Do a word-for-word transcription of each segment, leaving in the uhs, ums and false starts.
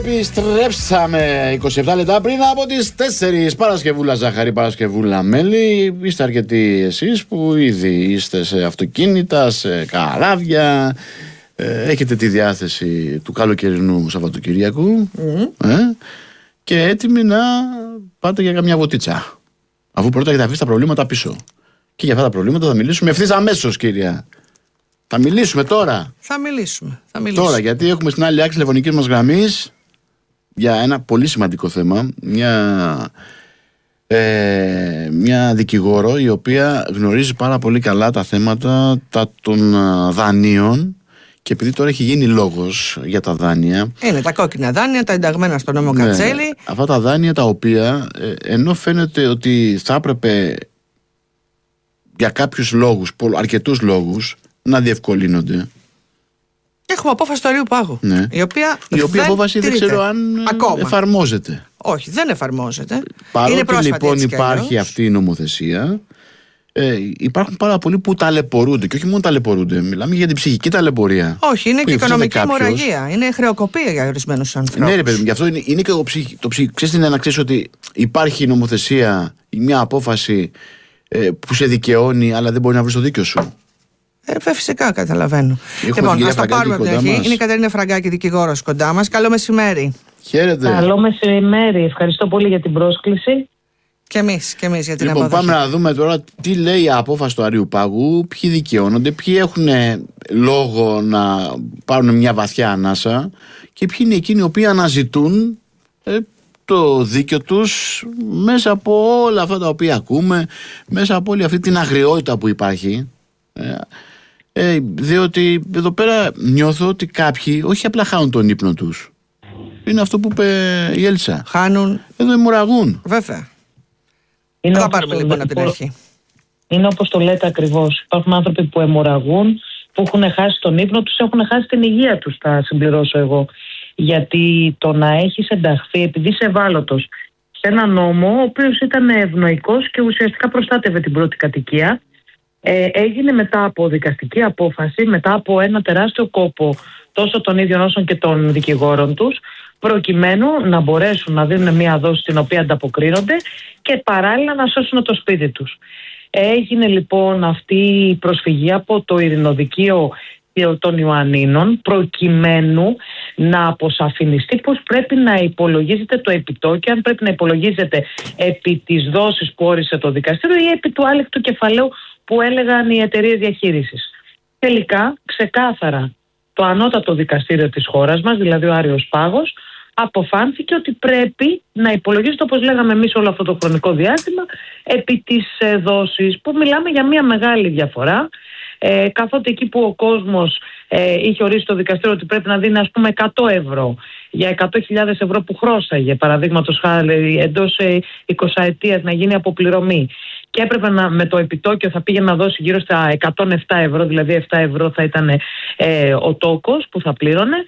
Επιστρέψαμε είκοσι επτά λεπτά πριν από τις τέσσερις. Παρασκευούλα ζάχαρη, Παρασκευούλα μέλι. Είστε αρκετοί εσείς που ήδη είστε σε αυτοκίνητα, σε καράβια. ε, Έχετε τη διάθεση του καλοκαιρινού Σαββατοκυριακού mm. ε, και έτοιμοι να πάτε για καμιά βοτίτσα. Αφού πρώτα έχετε αφήσει τα προβλήματα πίσω. Και για αυτά τα προβλήματα θα μιλήσουμε ευθύς αμέσως, κυρία. Θα μιλήσουμε τώρα. Θα μιλήσουμε, θα μιλήσουμε. Τώρα, γιατί έχουμε στην άλλη άκρη τηλεφωνικής μας γραμμής για ένα πολύ σημαντικό θέμα. Μια, ε, μια δικηγόρο η οποία γνωρίζει πάρα πολύ καλά τα θέματα τα των δανείων. Και επειδή τώρα έχει γίνει λόγος για τα δάνεια. Είναι τα κόκκινα δάνεια, τα ενταγμένα στο νόμο ναι, Κατσέλη. Αυτά τα δάνεια τα οποία ε, ενώ φαίνεται ότι θα έπρεπε για κάποιους λόγους, αρκετούς λόγους, να διευκολύνονται. Έχουμε απόφαση του Αρείου Πάγου. Ναι. Η οποία, η οποία δεν απόφαση δεν ξέρω αν ακόμα εφαρμόζεται. Όχι, δεν εφαρμόζεται. Παρότι λοιπόν υπάρχει αυτή η νομοθεσία, ε, υπάρχουν πάρα πολλοί που ταλαιπωρούνται. Και όχι μόνο ταλαιπωρούνται, μιλάμε για την ψυχική ταλαιπωρία. Όχι, είναι και οικονομική αιμορραγία. Είναι χρεοκοπία για ορισμένους ανθρώπους. Ναι, ρε παιδί, γι' αυτό είναι, είναι και το ψυχ, το ψυχ, ξέρεις τι είναι, να ξέρεις ότι υπάρχει νομοθεσία, μια απόφαση ε, που σε δικαιώνει, αλλά δεν μπορεί να βρει το δίκιο σου. Ε, φυσικά, καταλαβαίνω. Έχουμε λοιπόν, ας το πάρουμε από την αρχή. Είναι η Κατερίνα Φραγκάκη, δικηγόρος κοντά μας. Καλό μεσημέρι. Χαίρετε. Καλό μεσημέρι. Ευχαριστώ πολύ για την πρόσκληση. Και εμείς, και εμείς για την λοιπόν, απόδοση. Πάμε να δούμε τώρα τι λέει η απόφαση του Αρείου Πάγου, ποιοι δικαιώνονται, ποιοι έχουν λόγο να πάρουν μια βαθιά ανάσα και ποιοι είναι εκείνοι οι οποίοι αναζητούν ε, το δίκιο τους μέσα από όλα αυτά τα οποία ακούμε, μέσα από όλη αυτή την αγριότητα που υπάρχει. Ε, ε, διότι εδώ πέρα νιώθω ότι κάποιοι όχι απλά χάνουν τον ύπνο τους. Είναι αυτό που είπε η Έλσα. Χάνουν. Εδώ αιμορραγούν. Βέβαια. Είναι θα πάρουμε λοιπόν το... από την αρχή. Είναι όπως το λέτε ακριβώς. Υπάρχουν άνθρωποι που αιμορραγούν, που έχουν χάσει τον ύπνο τους, έχουν χάσει την υγεία τους, θα συμπληρώσω εγώ. Γιατί το να έχεις ενταχθεί, επειδή είσαι ευάλωτος, σε ένα νόμο, ο οποίος ήταν ευνοϊκός και ουσιαστικά προστάτευε την πρώτη κατοικία, ε, έγινε μετά από δικαστική απόφαση, μετά από ένα τεράστιο κόπο τόσο των ίδιων όσων και των δικηγόρων τους, προκειμένου να μπορέσουν να δίνουν μια δόση στην οποία ανταποκρίνονται και παράλληλα να σώσουν το σπίτι τους. Έγινε λοιπόν αυτή η προσφυγή από το Ειρηνοδικείο των Ιωαννίνων προκειμένου να αποσαφινιστεί πως πρέπει να υπολογίζεται το επιτόκιο, αν πρέπει να υπολογίζεται επί της δόσης που όρισε το δικαστήριο ή επί του άλεκτου κεφαλαίου που έλεγαν οι εταιρείες διαχείρισης. Τελικά, ξεκάθαρα, το ανώτατο δικαστήριο της χώρας μας, δηλαδή ο Άρειος Πάγος, αποφάνθηκε ότι πρέπει να υπολογίζεται, όπως λέγαμε εμείς όλο αυτό το χρονικό διάστημα, επί της ε, δόσης, που μιλάμε για μια μεγάλη διαφορά, ε, καθότι εκεί που ο κόσμος ε, είχε ορίσει το δικαστήριο ότι πρέπει να δίνει ας πούμε εκατό ευρώ για εκατό χιλιάδες ευρώ που χρώσαγε, παραδείγματος χάρη εντός ε, εικοσαετίας να γίνει αποπληρωμή, και έπρεπε να, με το επιτόκιο θα πήγε να δώσει γύρω στα εκατόν επτά ευρώ, δηλαδή επτά ευρώ θα ήταν ε, ο τόκος που θα πλήρωνε.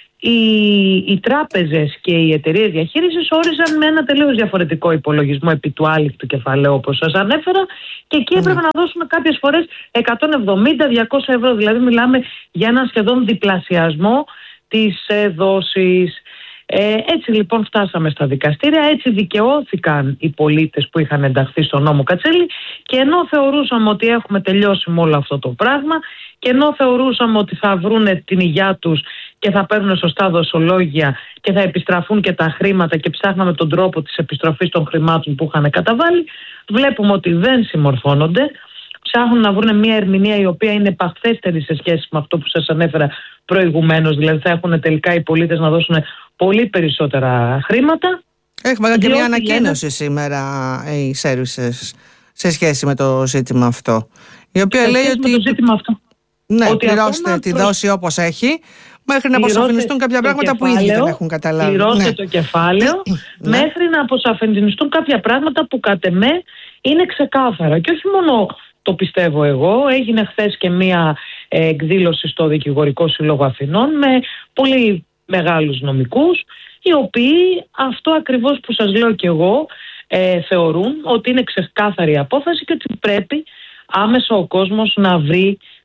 Οι, οι τράπεζες και οι εταιρείες διαχείρισης όριζαν με ένα τελείως διαφορετικό υπολογισμό επί του άλεκτου κεφαλαίου, όπως σας ανέφερα, και εκεί έπρεπε mm. να δώσουμε κάποιες φορές εκατόν εβδομήντα με διακόσια ευρώ, δηλαδή μιλάμε για ένα σχεδόν διπλασιασμό της ε, δόσης. Ε, έτσι λοιπόν φτάσαμε στα δικαστήρια, έτσι δικαιώθηκαν οι πολίτες που είχαν ενταχθεί στο νόμο Κατσέλη, και ενώ θεωρούσαμε ότι έχουμε τελειώσει με όλο αυτό το πράγμα και ενώ θεωρούσαμε ότι θα βρούνε την υγειά τους και θα παίρνουν σωστά δοσολόγια και θα επιστραφούν και τα χρήματα και ψάχναμε τον τρόπο της επιστροφής των χρημάτων που είχαν καταβάλει, βλέπουμε ότι δεν συμμορφώνονται. Ψάχνουν να βρουν μια ερμηνεία η οποία είναι επαχθέστερη σε σχέση με αυτό που σας ανέφερα προηγουμένως, δηλαδή θα έχουν τελικά οι πολίτες να δώσουν πολύ περισσότερα χρήματα. Έχουμε και μια ανακοίνωση λένε... σήμερα οι services σε σχέση με το ζήτημα αυτό, η οποία σε λέει ότι το ζήτημα αυτό. Ναι, ότι πληρώστε τη προ... δόση όπως έχει, μέχρι να αποσαφινιστούν κάποια πράγματα κεφάλαιο, που ήδη δεν έχουν καταλάβει. Πληρώστε ναι. το κεφάλαιο μέχρι να αποσαφινιστούν κάποια πράγματα που κατ' εμέ είναι ξεκάθαρα. Και όχι μόνο το πιστεύω εγώ, έγινε χθες και μία ε, εκδήλωση στο Δικηγορικό Σύλλογο Αθηνών με πολύ μεγάλους νομικούς, οι οποίοι αυτό ακριβώς που σας λέω και εγώ ε, θεωρούν ότι είναι ξεκάθαρη απόφαση και ότι πρέπει άμεσα ο κόσμος να βρει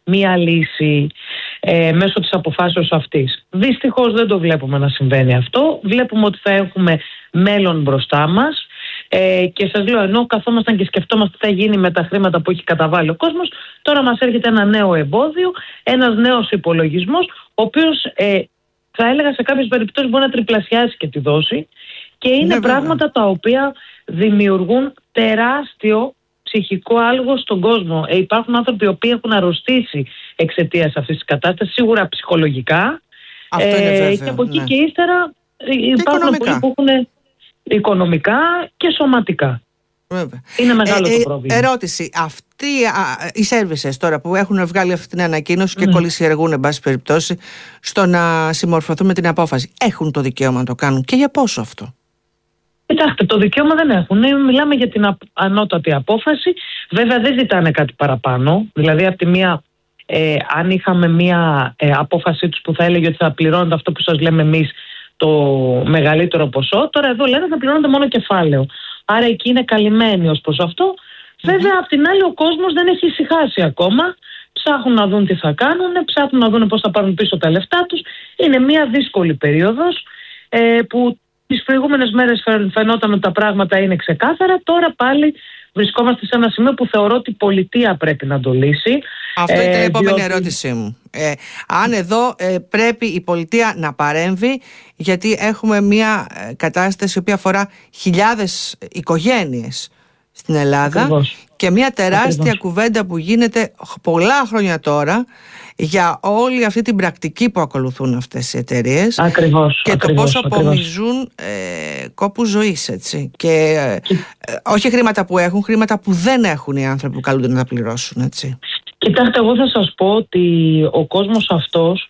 μία λύση ε, μέσω της αποφάσεως αυτής. Δυστυχώς δεν το βλέπουμε να συμβαίνει αυτό. Βλέπουμε ότι θα έχουμε μέλλον μπροστά μας. Ε, και σας λέω, ενώ καθόμασταν και σκεφτόμαστε τι θα γίνει με τα χρήματα που έχει καταβάλει ο κόσμος, τώρα μας έρχεται ένα νέο εμπόδιο, ένας νέος υπολογισμός, ο οποίος ε, θα έλεγα σε κάποιες περιπτώσεις μπορεί να τριπλασιάσει και τη δόση, και είναι ναι, πράγματα τα οποία δημιουργούν τεράστιο ψυχικό άλγο στον κόσμο. Ε, υπάρχουν άνθρωποι οι οποίοι έχουν αρρωστήσει εξαιτίας αυτής της κατάστασης, σίγουρα ψυχολογικά. Αυτό είναι βέβαια, και από εκεί ναι. και ύστερα υπάρχουν πολλοί που έχουν οικονομικά και σωματικά. Βέβαια. Είναι μεγάλο ε, το πρόβλημα. Ερώτηση. Αυτοί α, οι services τώρα που έχουν βγάλει αυτή την ανακοίνωση και mm. κολλησιεργούν, εν πάση περιπτώσει, στο να συμμορφωθούν με την απόφαση, έχουν το δικαίωμα να το κάνουν, και για πόσο αυτό? Κοιτάξτε, το δικαίωμα δεν έχουν. Μιλάμε για την ανώτατη απόφαση. Βέβαια δεν ζητάνε κάτι παραπάνω. Δηλαδή από τη μία, ε, αν είχαμε μία ε, απόφασή τους που θα έλεγε ότι θα πληρώνονται αυτό που σας λέμε εμείς, το μεγαλύτερο ποσό, τώρα εδώ λένε θα πληρώνονται μόνο κεφάλαιο. Άρα εκεί είναι καλυμμένοι ως προς αυτό. Βέβαια απ' την άλλη ο κόσμος δεν έχει ησυχάσει ακόμα. Ψάχνουν να δουν τι θα κάνουν, ψάχνουν να δουν πώς θα πάρουν πίσω τα λεφτά τους. Είναι μια δύσκολη περίοδος ε, που τις προηγούμενες μέρες φαινόταν ότι τα πράγματα είναι ξεκάθαρα. Τώρα πάλι βρισκόμαστε σε ένα σημείο που θεωρώ ότι η πολιτεία πρέπει να το λύσει. Αυτό ήταν η ε, επόμενη διότι... ερώτησή μου. Ε, αν εδώ ε, πρέπει η πολιτεία να παρέμβει, γιατί έχουμε μια ε, κατάσταση που αφορά χιλιάδες οικογένειες στην Ελλάδα. Ακριβώς. Και μια τεράστια Ακριβώς. κουβέντα που γίνεται πολλά χρόνια τώρα για όλη αυτή την πρακτική που ακολουθούν αυτές οι εταιρείες. Ακριβώς, και ακριβώς, το πόσο απομυζούν ε, κόπους ζωής, έτσι. Και, και... Ε, όχι χρήματα που έχουν, χρήματα που δεν έχουν οι άνθρωποι που καλούνται να τα πληρώσουν, έτσι. Κοιτάξτε, εγώ θα σας πω ότι ο κόσμος αυτός,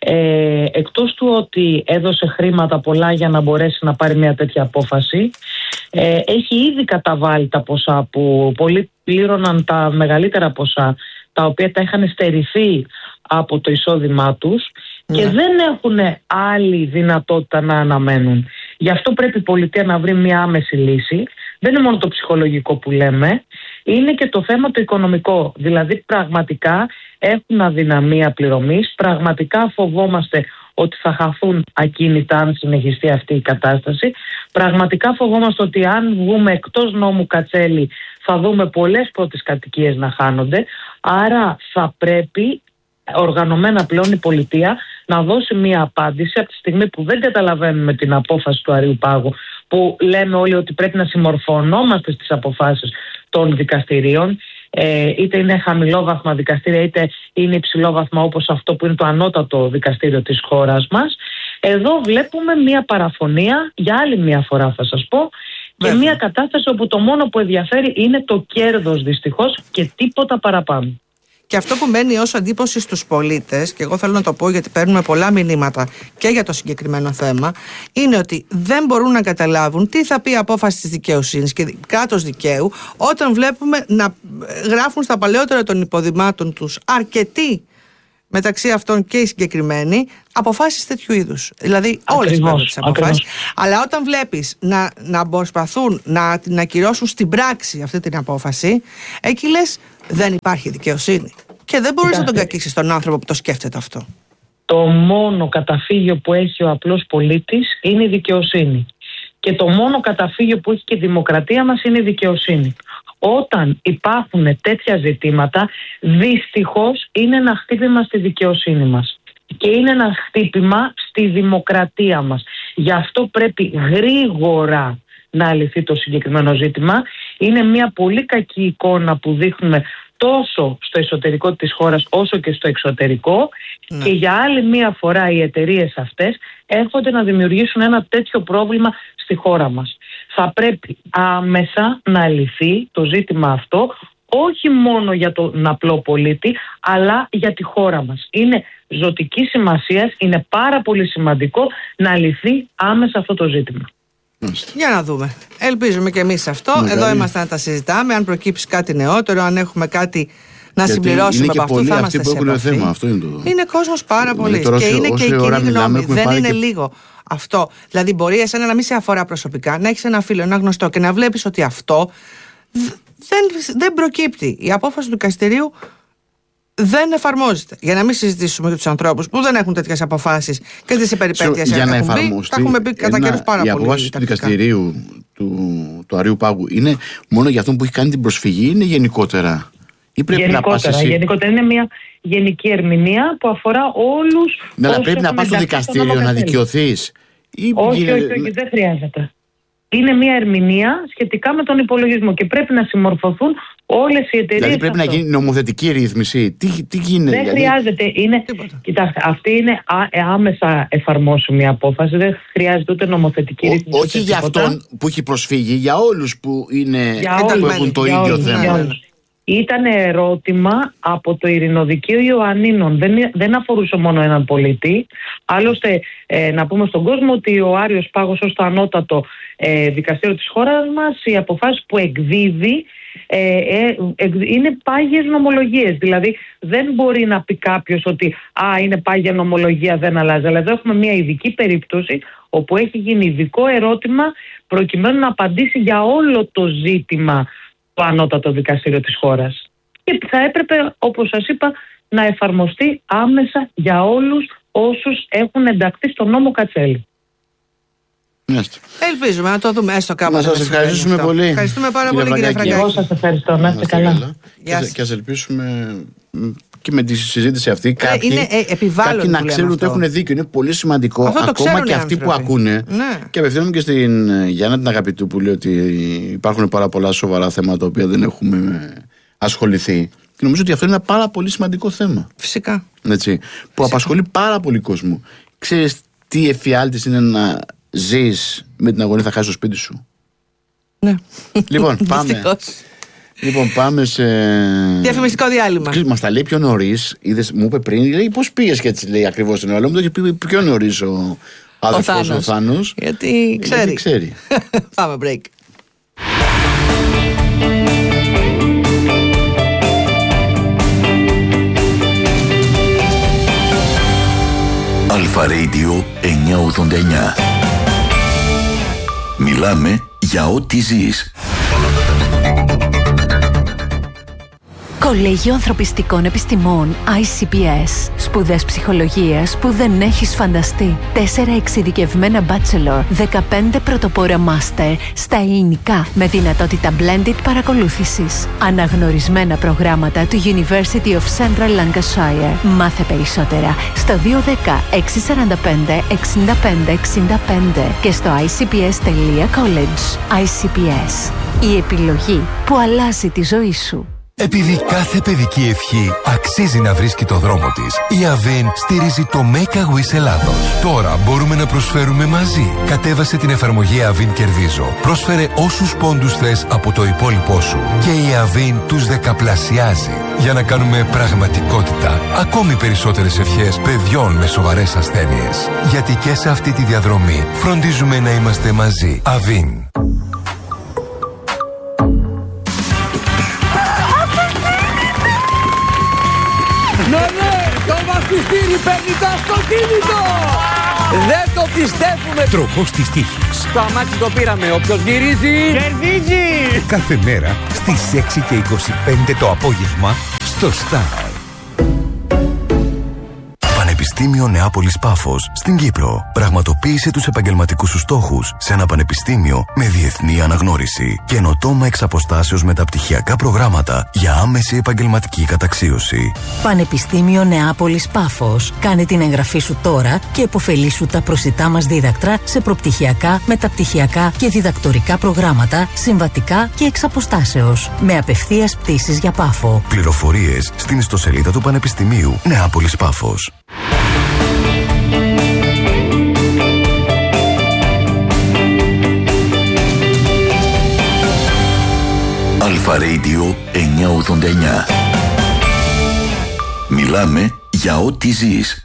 ε, εκτός του ότι έδωσε χρήματα πολλά για να μπορέσει να πάρει μια τέτοια απόφαση, ε, έχει ήδη καταβάλει τα ποσά που πολλοί πλήρωναν, τα μεγαλύτερα ποσά, τα οποία τα είχαν στερηθεί από το εισόδημά τους, ναι. και δεν έχουν άλλη δυνατότητα να αναμένουν. Γι' αυτό πρέπει η πολιτεία να βρει μια άμεση λύση. Δεν είναι μόνο το ψυχολογικό που λέμε, είναι και το θέμα το οικονομικό. Δηλαδή πραγματικά έχουν αδυναμία πληρωμής, πραγματικά φοβόμαστε ότι θα χαθούν ακίνητα αν συνεχιστεί αυτή η κατάσταση. Πραγματικά φοβόμαστε ότι αν βγούμε εκτός νόμου Κατσέλη θα δούμε πολλές πρώτες κατοικίες να χάνονται. Άρα θα πρέπει οργανωμένα πλέον η πολιτεία να δώσει μία απάντηση από τη στιγμή που δεν καταλαβαίνουμε την απόφαση του Αριουπάγου, που λέμε όλοι ότι πρέπει να συμμορφωνόμαστε στις αποφάσεις των δικαστηρίων, ε, είτε είναι χαμηλόβαθμα δικαστήρια είτε είναι υψηλόβαθμα όπως αυτό που είναι το ανώτατο δικαστήριο της χώρας μας. Εδώ βλέπουμε μία παραφωνία, για άλλη μία φορά θα σας πω, και Βέβαια. μία κατάσταση όπου το μόνο που ενδιαφέρει είναι το κέρδος δυστυχώς και τίποτα παραπάνω. Και αυτό που μένει ως αντίποση στους πολίτες, και εγώ θέλω να το πω γιατί παίρνουμε πολλά μηνύματα και για το συγκεκριμένο θέμα, είναι ότι δεν μπορούν να καταλάβουν τι θα πει η απόφαση της δικαιοσύνης και κράτος δικαίου όταν βλέπουμε να γράφουν στα παλαιότερα των υποδημάτων τους αρκετοί, μεταξύ αυτών και οι συγκεκριμένοι, αποφάσεις τέτοιου είδους. Δηλαδή όλες βέβαια τις αποφάσεις. Αλλά όταν βλέπεις να, να προσπαθούν να την ακυρώσουν στην πράξη αυτή την απόφαση, εκεί λες δεν υπάρχει δικαιοσύνη. Και δεν μπορείς να τον κακίσεις τον άνθρωπο που το σκέφτεται αυτό. Το μόνο καταφύγιο που έχει ο απλός πολίτης είναι η δικαιοσύνη. Και το μόνο καταφύγιο που έχει και η δημοκρατία μας είναι η δικαιοσύνη. Όταν υπάρχουν τέτοια ζητήματα, δυστυχώς είναι ένα χτύπημα στη δικαιοσύνη μας. Και είναι ένα χτύπημα στη δημοκρατία μας. Γι' αυτό πρέπει γρήγορα να λυθεί το συγκεκριμένο ζήτημα. Είναι μια πολύ κακή εικόνα που δείχνουμε τόσο στο εσωτερικό της χώρας όσο και στο εξωτερικό, ναι. και για άλλη μία φορά οι εταιρείες αυτές έρχονται να δημιουργήσουν ένα τέτοιο πρόβλημα στη χώρα μας. Θα πρέπει άμεσα να λυθεί το ζήτημα αυτό, όχι μόνο για τον απλό πολίτη, αλλά για τη χώρα μας. Είναι ζωτική σημασίας, είναι πάρα πολύ σημαντικό να λυθεί άμεσα αυτό το ζήτημα. Για να δούμε. Ελπίζουμε και εμείς αυτό. Μεγάλη. Εδώ είμαστε να τα συζητάμε. Αν προκύψει κάτι νεότερο, αν έχουμε κάτι να γιατί συμπληρώσουμε από αυτό, θα είμαστε σε επαφή. Θέμα, αυτό είναι, το... είναι κόσμος πάρα πολύ. Και όσο, είναι και η κοινή γνώμη. Δεν είναι και... λίγο αυτό. Δηλαδή, μπορεί εσένα να μην σε αφορά προσωπικά, να έχεις ένα φίλο, ένα γνωστό και να βλέπεις ότι αυτό δεν, δεν προκύπτει. Η απόφαση του δικαστηρίου δεν εφαρμόζεται. Για να μην συζητήσουμε για τους ανθρώπους που δεν έχουν τέτοιες αποφάσεις και τις περιπέτειες για να έχουν εφαρμοστεί. Τα έχουμε πει κατά καιρούς πάρα πολύ. Η απόφαση του δικαστηρίου του, του Αρείου Πάγου είναι μόνο για αυτόν που έχει κάνει την προσφυγή, είναι γενικότερα? Ή πρέπει γενικότερα, να πας εσύ... γενικότερα είναι μια γενική ερμηνεία που αφορά όλους. Ναι, αλλά πρέπει να πας στο δικαστήριο να δικαιωθείς? Ή... Όχι, όχι, όχι, δεν χρειάζεται. Είναι μια ερμηνεία σχετικά με τον υπολογισμό και πρέπει να συμμορφωθούν όλες οι εταιρείες. Δηλαδή πρέπει αυτό. να γίνει νομοθετική ρύθμιση. Τι, τι γίνεται? Δεν δηλαδή... χρειάζεται. Είναι... Κοιτάξτε, αυτή είναι άμεσα εφαρμόσιμη απόφαση. Δεν χρειάζεται ούτε νομοθετική ρύθμιση. Όχι για αυτόν που έχει προσφύγει, για όλους που, είναι... που έχουν το ίδιο όλους, θέμα. Ήταν ερώτημα από το Ειρηνοδικείο Ιωαννίνων. Δεν, δεν αφορούσε μόνο έναν πολίτη. Άλλωστε, ε, να πούμε στον κόσμο ότι ο Άριος Πάγος ως το ανώτατο ε, δικαστήριο της χώρας μας, οι αποφάσεις που εκδίδει ε, ε, ε, είναι πάγιες νομολογίες. Δηλαδή, δεν μπορεί να πει κάποιος ότι α, είναι πάγια νομολογία, δεν αλλάζει. Αλλά εδώ έχουμε μια ειδική περίπτωση όπου έχει γίνει ειδικό ερώτημα προκειμένου να απαντήσει για όλο το ζήτημα το ανώτατο δικαστήριο της χώρας. Και θα έπρεπε, όπως σας είπα, να εφαρμοστεί άμεσα για όλους όσους έχουν ενταχθεί στον νόμο Κατσέλη. Ελπίζουμε να το δούμε έστω κάπου. Να σας ευχαριστήσουμε πολύ. Ευχαριστούμε πάρα πολύ, κύριε Φραγκάκη. Εγώ σας ευχαριστώ. Να είστε καλά. Και ας ελπίσουμε και με τη συζήτηση αυτή κάποιοι, είναι, ε, κάποιοι να ξέρουν ότι έχουν δίκιο. Είναι πολύ σημαντικό. Αυτό ακόμα και αυτοί που ακούνε. Ναι. Και απευθύνομαι και στην Γιάννα την αγαπητού που λέει ότι υπάρχουν πάρα πολλά σοβαρά θέματα τα οποία δεν έχουμε ασχοληθεί. Και νομίζω ότι αυτό είναι ένα πάρα πολύ σημαντικό θέμα. Φυσικά. Έτσι, που Φυσικά. απασχολεί πάρα πολύ κόσμο. Ξέρεις τι εφιάλτης είναι να ζεις με την αγωνία θα χάσεις το σπίτι σου? Ναι. Λοιπόν, πάμε. Λοιπόν, πάμε σε. Διαφημιστικό διάλειμμα. Μας τα λέει πιο νωρίς. Μου είπε πριν, λέει πώς πήγες και έτσι λέει ακριβώς την ώρα. Μου το είχε πει πιο νωρίς ο αδερφός ο Θάνος. Γιατί ξέρει. Γιατί ξέρει. Πάμε break. Αλφα Radio εννιακόσια ογδόντα εννιά. Μιλάμε για ό,τι ζεις. Κολέγιο Ανθρωπιστικών Επιστημών άι σι πι ες. Σπουδές ψυχολογίας που δεν έχεις φανταστεί. Τέσσερα εξειδικευμένα bachelor, δεκαπέντε πρωτοπόρα master στα ελληνικά με δυνατότητα blended παρακολούθησης. Αναγνωρισμένα προγράμματα του University of Central Lancashire. Μάθε περισσότερα στο δύο ένα μηδέν έξι τέσσερα πέντε εξήντα πέντε εξήντα πέντε και στο άι σι πι ες τελεία κολέჯ. άι σι πι ες. Η επιλογή που αλλάζει τη ζωή σου. Επειδή κάθε παιδική ευχή αξίζει να βρίσκει το δρόμο της, η Avin στηρίζει το Make a Wish Ελλάδος. Τώρα μπορούμε να προσφέρουμε μαζί. Κατέβασε την εφαρμογή Avin Κερδίζω. Πρόσφερε όσους πόντους θες από το υπόλοιπό σου και η Avin τους δεκαπλασιάζει για να κάνουμε πραγματικότητα ακόμη περισσότερες ευχές παιδιών με σοβαρές ασθένειες. Γιατί και σε αυτή τη διαδρομή φροντίζουμε να είμαστε μαζί. Avin. Ναι, ναι, το βαφτιστήρι παίρνει το αυτοκίνητο! Δεν το πιστεύουμε! Τροχός της τύχης. Το αμάξι το πήραμε, όποιος γυρίζει... Κερδίζει! Κάθε μέρα στις έξι και είκοσι πέντε το απόγευμα στο Star. Πανεπιστήμιο Νεάπολης Πάφος στην Κύπρο. Πραγματοποίησε τους επαγγελματικούς σου στόχους σε ένα πανεπιστήμιο με διεθνή αναγνώριση. Καινοτόμα εξ αποστάσεως μεταπτυχιακά προγράμματα για άμεση επαγγελματική καταξίωση. Πανεπιστήμιο Νεάπολης Πάφος. Κάνε την εγγραφή σου τώρα και επωφελήσου τα προσιτά μας δίδακτρα σε προπτυχιακά, μεταπτυχιακά και διδακτορικά προγράμματα, συμβατικά και εξ αποστάσεως. Με απευθείας πτήσεις για Πάφο. Πληροφορίες στην ιστοσελίδα του Πανεπιστημίου Νεάπολης Πάφος. Αλφα Radio εννιακόσια ογδόντα εννιά. Μιλάμε για ό,τι ζεις.